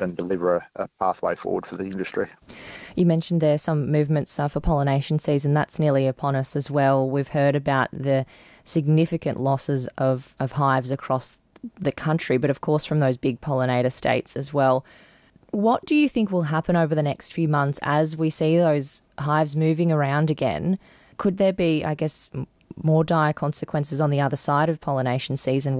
and deliver a pathway forward for the industry. You mentioned there some movements for pollination season. That's nearly upon us as well. We've heard about the significant losses of hives across the country, but of course from those big pollinator states as well. What do you think will happen over the next few months as we see those hives moving around again? Could there be, I guess, more dire consequences on the other side of pollination season?